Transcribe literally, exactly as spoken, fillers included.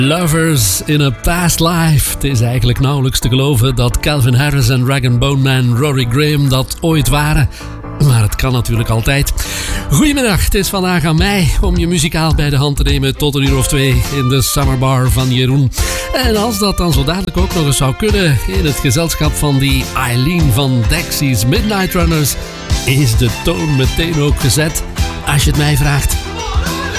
Lovers in a Past Life. Het is eigenlijk nauwelijks te geloven dat Calvin Harris en Rag and Bone Man Rory Graham dat ooit waren. Maar het kan natuurlijk altijd. Goedemiddag, het is vandaag aan mij om je muzikaal bij de hand te nemen tot een uur of twee in de Summerbar van Jeroen. En als dat dan zo dadelijk ook nog eens zou kunnen in het gezelschap van die Eileen van Dexys Midnight Runners, is de toon meteen ook gezet, als je het mij vraagt.